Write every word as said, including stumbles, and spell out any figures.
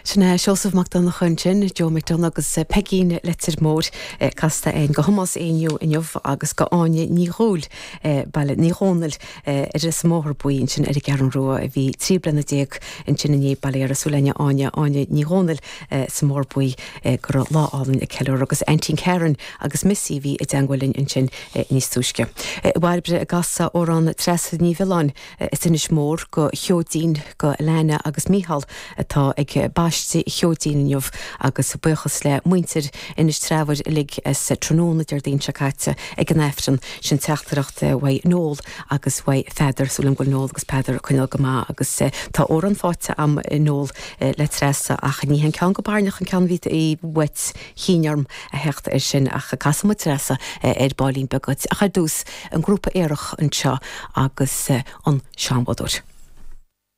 Sinna Seosamh MacDonagh chun Joe McDonagh agus Peggy letir mór casta ein go humos éinniu inniuh agus go áine ní ghúil bailile ní ghónal ar is móthir buin sin ar gearan rua a bhí trí blina déag in sin ní bailile ar a súlaine áine áine ní ghónal sa mór bui gur láálan i ceúr agus Antin Cairn agus missí bhí i dangwilin in sin níos túisce. Bhaibre a gasa órán tresa ní bheán is inis mór go cheodín go Lena agus Míchal atá ag baiste cheodín inniuh agus buchas le muintir inis trefhar lig is tróna ar daon seáte ag an efran sin teachtarachta bhaid nóil agus bhaid feidir súlam go nóil agus peidir chuineal go má agus tá óran fáte am nóil le tresa ach ní hen cean go barnach an cean ví é wet hínearm a hecht ar sin ach casama tresa ar bailín begad a cha dús an grúpa éireach an seo agus an seanbadúir.